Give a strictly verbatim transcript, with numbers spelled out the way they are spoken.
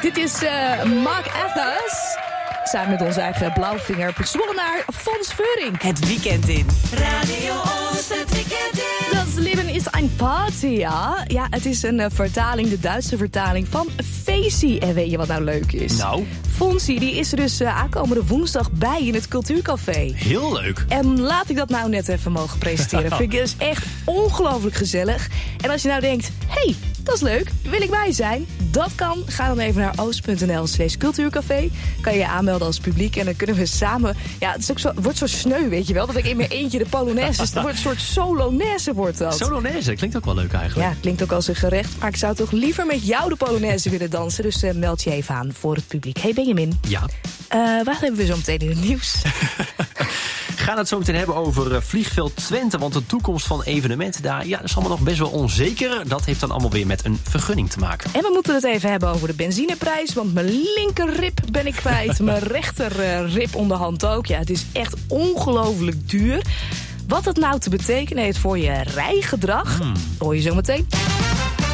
Dit is uh, Mark Athers. Samen met onze eigen blauwvinger Zwollenaar Fons Veurink. Het weekend in. Radio Oost, het weekend in. Das Leben ist ein Party, ja. Ja, het is een uh, vertaling, de Duitse vertaling van Feestie. En weet je wat nou leuk is? Nou? Fonsie, die is er dus uh, aankomende woensdag bij in het Cultuurcafé. Heel leuk. En laat ik dat nou net even mogen presenteren. Vind ik dus echt ongelooflijk gezellig. En als je nou denkt, hé, hey, dat is leuk, wil ik bij zijn? Dat kan. Ga dan even naar oost.nl slash cultuurcafé. Kan je je aanmelden als publiek en dan kunnen we samen... Ja, het is ook zo, wordt zo sneu, weet je wel, dat ik in mijn eentje de Polonaise... Het wordt een soort Solonaise wordt dat. Solonaise, klinkt ook wel leuk eigenlijk. Ja, klinkt ook als een gerecht, maar ik zou toch liever met jou de Polonaise willen dansen. Dus uh, meld je even aan voor het publiek. Hey Benjamin. Ja. Uh, wat hebben we zo meteen in het nieuws? We gaan het zo meteen hebben over uh, Vliegveld Twente. Want de toekomst van evenementen daar, ja, dat is allemaal nog best wel onzeker. Dat heeft dan allemaal weer met een vergunning te maken. En we moeten het even hebben over de benzineprijs. Want mijn linker rib ben ik kwijt. Mijn rechter uh, rib onderhand ook. Ja, het is echt ongelooflijk duur. Wat het nou te betekenen heeft voor je rijgedrag, Hmm. hoor je zo meteen.